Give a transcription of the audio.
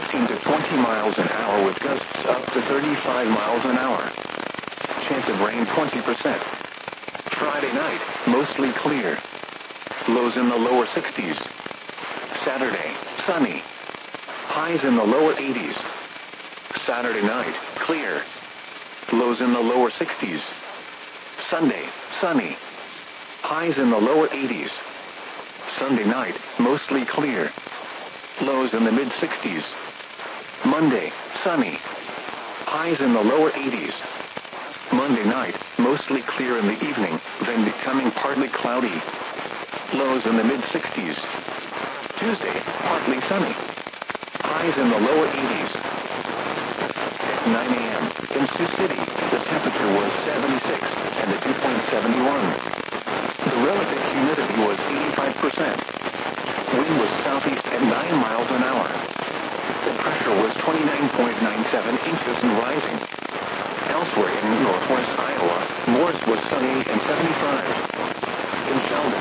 16 to 20 miles an hour with gusts up to 35 miles an hour. Chance of rain 20%. Friday night, mostly clear. Lows in the lower 60s. Saturday, sunny. Highs in the lower 80s. Saturday night, clear. Lows in the lower 60s. Sunday, sunny. Highs in the lower 80s. Sunday night, mostly clear. Lows in the mid-60s. Monday, sunny. Highs in the lower 80s. Monday night, mostly clear in the evening, then becoming partly cloudy. Lows in the mid-60s. Tuesday, partly sunny. Highs in the lower 80s. At 9 a.m., in Sioux City, the temperature was 76 and the dew point 71. The relative humidity was 85%. Wind was southeast at 9 miles an hour. The pressure was 29.97 inches and rising. Elsewhere in northwest Iowa, Morris was sunny and 75. In Sheldon,